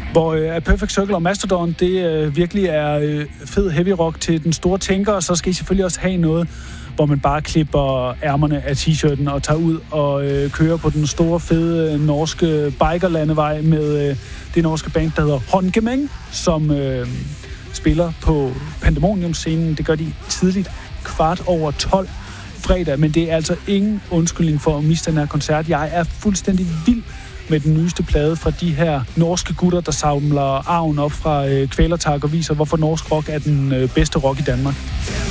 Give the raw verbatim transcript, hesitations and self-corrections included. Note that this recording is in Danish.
Hvor øh, A Perfect Circle og Mastodon, det øh, virkelig er øh, fed heavy rock til den store tænker, og så skal I selvfølgelig også have noget, hvor man bare klipper ærmerne af t-shirten og tager ud og øh, kører på den store, fede øh, norske bikerlandevej med øh, det norske band, der hedder Håndgemæng, som øh, spiller på Pandemonium-scenen. Det gør de tidligt, kvart over tolv fredag, men det er altså ingen undskyldning for at miste den her koncert. Jeg er fuldstændig vild med den nyeste plade fra de her norske gutter, der samler arven op fra øh, Kvælertak og viser, hvorfor norsk rock er den øh, bedste rock i Danmark.